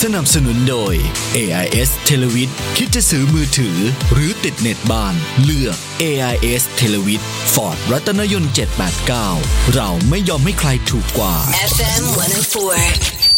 สนับสนุนโดย AIS Televid คิดจะซื้อมือถือหรือติดเน็ตบ้านเลือก AIS Televid Ford รัตนยนต์789เราไม่ยอมให้ใครถูกกว่า FM 104